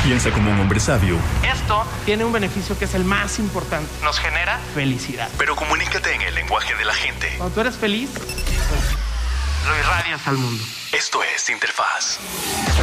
Piensa como un hombre sabio. Esto tiene un beneficio que es el más importante. Nos genera felicidad. Pero comunícate en el lenguaje de la gente. Cuando tú eres feliz, pues, lo irradias al mundo. Esto es Interfaz.